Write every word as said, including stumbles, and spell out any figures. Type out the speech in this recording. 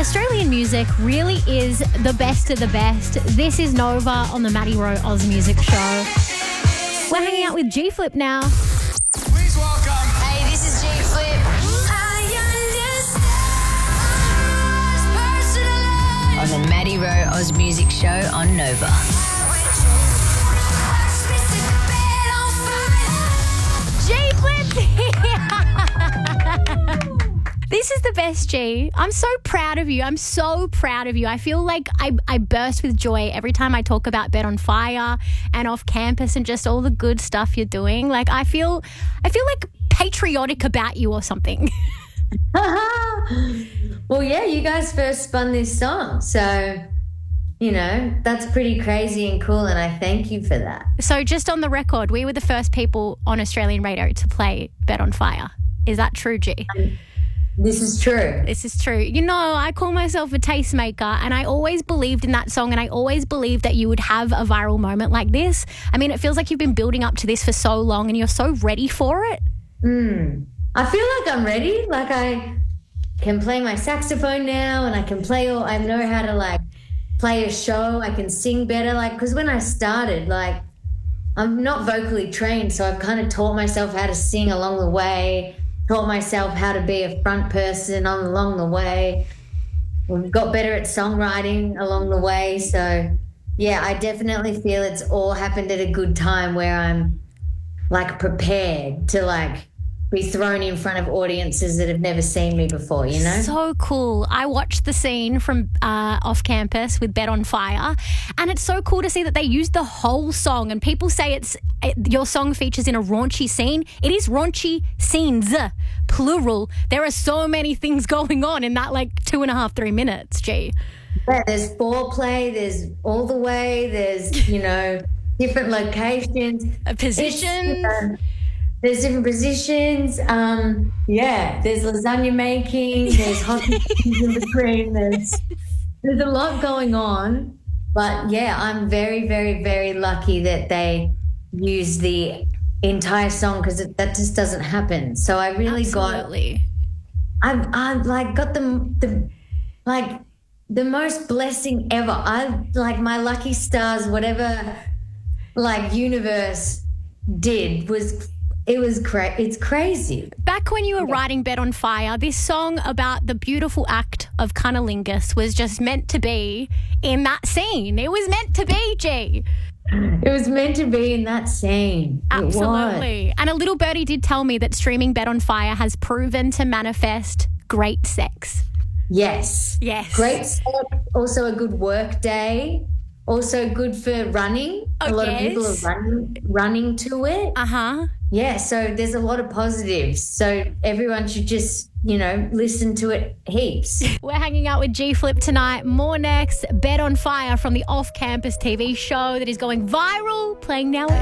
Australian music really is the best of the best. This is Nova on the Maddie Rowe Oz Music Show. We're hanging out with G-Flip now. Please welcome. Hey, this is G-Flip. On the Maddie Rowe Oz Music Show on Nova. G-Flip's here! This is the best, G. I'm so proud of you. I'm so proud of you. I feel like I, I burst with joy every time I talk about Bet on Fire and Off Campus and just all the good stuff you're doing. Like, I feel, I feel like patriotic about you or something. Well, yeah, you guys first spun this song, so, you know, that's pretty crazy and cool, and I thank you for that. So just on the record, we were the first people on Australian radio to play Bet on Fire. Is that true, G? Um, this is true. This is true. You know, I call myself a tastemaker, and I always believed in that song, and I always believed that you would have a viral moment like this. I mean, it feels like you've been building up to this for so long, and you're so ready for it. Mm. I feel like I'm ready. Like, I can play my saxophone now, and I can play all, I know how to, like, play a show. I can sing better. Like, because when I started, like, I'm not vocally trained, so I've kind of taught myself how to sing along the way, taught myself how to be a front person on, along the way. We've got better at songwriting along the way. So, yeah, I definitely feel it's all happened at a good time where I'm, like, prepared to, like, be thrown in front of audiences that have never seen me before, you know? So cool. I watched the scene from uh, Off Campus with Bet on Fire, and it's so cool to see that they used the whole song, and people say it's it, your song features in a raunchy scene. It is raunchy scenes, plural. There are so many things going on in that, like, two and a half, three minutes, G. Yeah, there's foreplay, there's all the way, there's, you know, different locations. A position. Uh, There's different positions. Um, yeah, there's lasagna making. There's hockey in between. There's there's a lot going on. But yeah, I'm very, very, very lucky that they used the entire song because that just doesn't happen. So I really Absolutely. got. I've I've like got the the like the most blessing ever. I like my lucky stars. Whatever like universe did was. It was cra- It's crazy. Back when you were writing Bet on Fire, this song about the beautiful act of cunnilingus was just meant to be in that scene. It was meant to be, G. It was meant to be in that scene. Absolutely. And a little birdie did tell me that streaming Bet on Fire has proven to manifest great sex. Yes. Yes. Great sex. Also a good work day. Also good for running. Oh, a lot yes. of people are running, running to it. Uh-huh. Yeah, so there's a lot of positives. So everyone should just, you know, listen to it heaps. We're hanging out with G-Flip tonight. More next. Bet on Fire from the Off Campus T V show that is going viral, playing now.